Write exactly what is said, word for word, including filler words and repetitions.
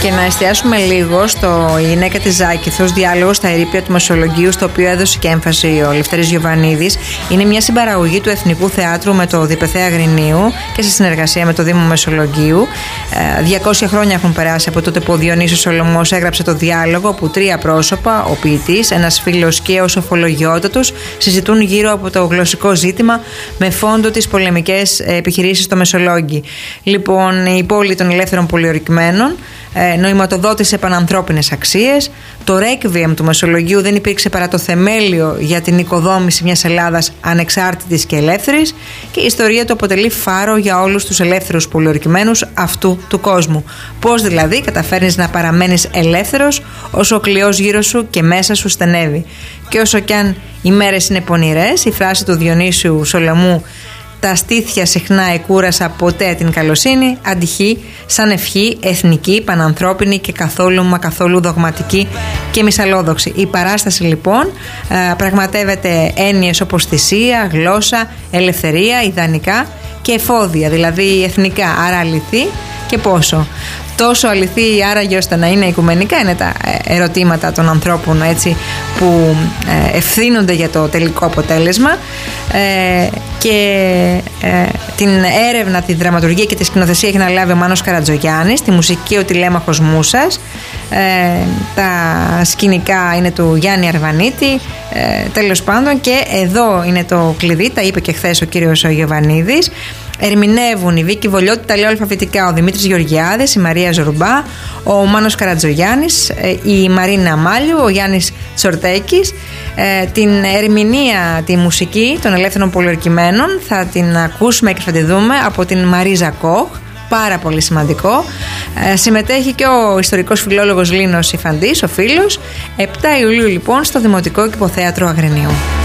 Και να εστιάσουμε λίγο στο «Η γυναίκα της Ζάκηθος», διάλογο στα ερείπια του Μεσολογγίου, στο οποίο έδωσε και έμφαση ο Λευτέρης Γιοβανίδης. Είναι μια συμπαραγωγή του Εθνικού Θεάτρου με το Διπεθέ Αγρινίου και σε συνεργασία με το Δήμο Μεσολογγίου. διακόσια χρόνια έχουν περάσει από τότε που ο Διονύσιος Σολωμός έγραψε το διάλογο, όπου τρία πρόσωπα, ο ποιητής, ένας φίλος και ο σοφολογιότατος, συζητούν γύρω από το γλωσσικό ζήτημα με φόντο τις πολεμικές επιχειρήσεις στο Μεσολόγγι. Λοιπόν, η πόλη των ελεύθερων πολιορκημένων νοηματοδότησε πανανθρώπινες αξίες. Το ρέκβιεμ του Μεσολογγίου δεν υπήρξε παρά το θεμέλιο για την οικοδόμηση μιας Ελλάδας ανεξάρτητης και ελεύθερης, και η ιστορία του αποτελεί φάρο για όλους τους ελεύθερους πολιορκημένους αυτού του κόσμου. Πώς δηλαδή καταφέρνεις να παραμένεις ελεύθερος όσο ο κλειός γύρω σου και μέσα σου στενεύει. Και όσο κι αν οι μέρες είναι πονηρές, η φράση του Διονύσιου Σολωμού «Τα στήθια συχνά εκούρασα ποτέ την καλοσύνη» αντυχεί σαν ευχή εθνική, πανανθρώπινη και καθόλου μα καθόλου δογματική και μυσαλλόδοξη. Η παράσταση λοιπόν πραγματεύεται έννοιες όπως θυσία, γλώσσα, ελευθερία, ιδανικά και εφόδια, δηλαδή εθνικά, άρα αληθή και πόσο. Τόσο αληθή άραγε ώστε να είναι οικουμενικά, είναι τα ερωτήματα των ανθρώπων, έτσι, που ευθύνονται για το τελικό αποτέλεσμα, ε, και ε, την έρευνα, τη δραματουργία και τη σκηνοθεσία έχει αναλάβει ο Μάνος Καρατζογιάννης, τη μουσική ο Τηλέμαχος Μούσας, ε, τα σκηνικά είναι του Γιάννη Αρβανίτη, ε, τέλος πάντων, και εδώ είναι το κλειδί, τα είπε και χθες ο κύριος Γιοβανίδης. Ερμηνεύουν η Βίκη Βολιώτη, τα λέω αλφαβητικά, ο Δημήτρης Γεωργιάδης, η Μαρία Ζορμπά, ο Μάνος Καρατζογιάννης, η Μαρίνα Μάλιου, ο Γιάννης Τσορτέκης. Ε, την ερμηνεία, τη μουσική των ελεύθερων πολιορκημένων θα την ακούσουμε και θα τη δούμε από την Μαρίζα Κοχ, πάρα πολύ σημαντικό. Ε, συμμετέχει και ο ιστορικός φιλόλογος Λίνος Ιφαντής, ο φίλος. επτά Ιουλίου λοιπόν στο Δημοτικό Κηποθέατρο Αγρινίου.